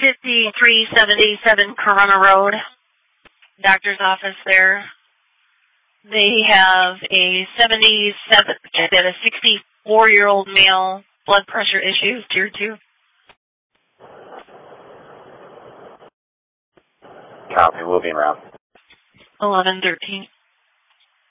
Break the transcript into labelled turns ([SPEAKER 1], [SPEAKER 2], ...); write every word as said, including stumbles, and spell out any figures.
[SPEAKER 1] fifty-three seventy-seven Corona Road, doctor's office there. They have a seventy-seven, a sixty-four-year-old male, blood pressure issues, tier two.
[SPEAKER 2] Copy, we'll be around.
[SPEAKER 1] eleven thirteen.